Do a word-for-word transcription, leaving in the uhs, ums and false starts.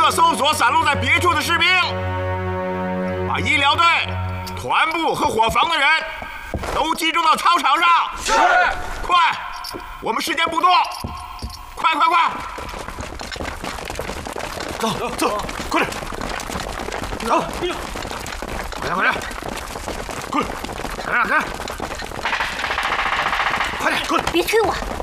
刻搜索散落在别处的士兵，把医疗队、团部和伙房的人都集中到操场上。 是。 快，我们时间不多，快快快！ 走走，快点！走，快点快点，快点，快点快点，快点快点！ 别推我！